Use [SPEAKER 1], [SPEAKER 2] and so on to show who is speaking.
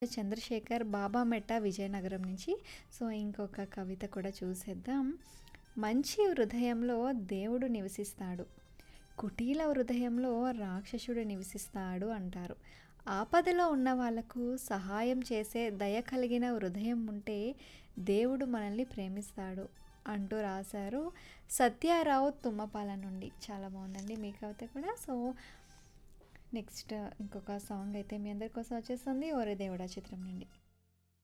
[SPEAKER 1] చంద్రశేఖర్ బాబామెట్ట విజయనగరం నుంచి. సో, ఇంకొక కవిత కూడా చూసేద్దాం. మంచి హృదయంలో దేవుడు నివసిస్తాడు. కుటిల హృదయంలో రాక్షసుడు నివసిస్తాడు అంటారు. ఆపదలో ఉన్న వాళ్ళకు సహాయం చేసే దయ కలిగిన హృదయం ఉంటే దేవుడు మనల్ని ప్రేమిస్తాడు అంటూ రాశారు సత్యారావు తుమ్మపాల నుండి. చాలా బాగుందండి మీ కవిత కూడా. సో నెక్స్ట్ ఇంకొక సాంగ్ అయితే మీ అందరి కోసం వచ్చేస్తుంది ఓరే దేవుడా చిత్రం నుండి.